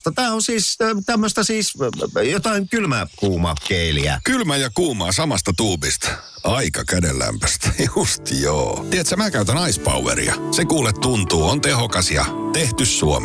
Tämä on siis tämmöistä siis jotain kylmä-kuuma-keeliä. Kylmä ja kuumaa samasta tuubista. Aika kädenlämpöistä. Just joo. Tiedätkö, mä käytän Ice Poweria. Se kuule tuntuu, on tehokas ja tehty Suomessa.